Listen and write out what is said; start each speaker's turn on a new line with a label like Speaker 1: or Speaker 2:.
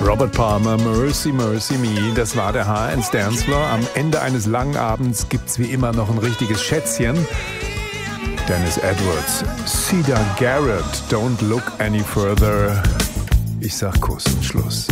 Speaker 1: Robert Palmer, Mercy, Mercy Me, das war der H1 Dancefloor. Am Ende eines langen Abends gibt's wie immer noch ein richtiges Schätzchen. Dennis Edwards, Cedar Garrett, Don't Look Any Further. Ich sag Kuss und Schluss.